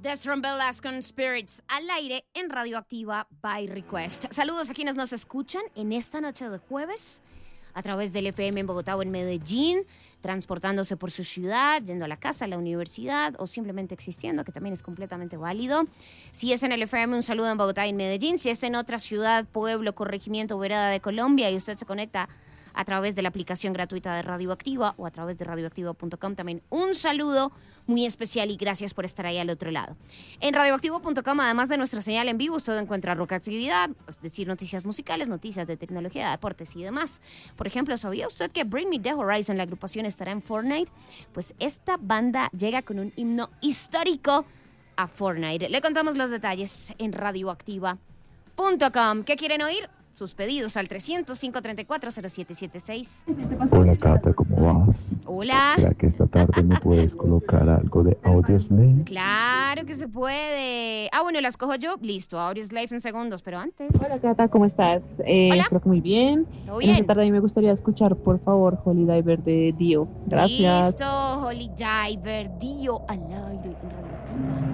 Death from Belascon Spirits al aire en Radioactiva by Request. Saludos a quienes nos escuchan en esta noche de jueves a través del FM en Bogotá o en Medellín, transportándose por su ciudad, yendo a la casa, a la universidad o simplemente existiendo, que también es completamente válido. Si es en el FM, un saludo en Bogotá y en Medellín. Si es en otra ciudad, pueblo, corregimiento, vereda de Colombia y usted se conecta a través de la aplicación gratuita de Radioactiva o a través de radioactiva.com, también un saludo muy especial y gracias por estar ahí al otro lado. En radioactiva.com, además de nuestra señal en vivo, usted encuentra Rockactividad, es decir, noticias musicales, noticias de tecnología, deportes y demás. Por ejemplo, ¿sabía usted que Bring Me the Horizon, la agrupación, estará en Fortnite? Pues esta banda llega con un himno histórico a Fortnite. Le contamos los detalles en radioactiva.com. ¿Qué quieren oír? Sus pedidos al 300-534-0776. Hola Cata, ¿cómo vas? Hola. ¿Será que esta tarde me puedes colocar algo de Audioslave? Claro que se puede. Bueno, las cojo yo. Listo, Audioslave en segundos, pero antes. Hola Cata, ¿cómo estás? Hola. Espero que muy bien. ¿Todo En esta bien? tarde a mí me gustaría escuchar, por favor, Holy Diver de Dio. Gracias. Listo, Holy Diver, Dio al aire en Radioactiva.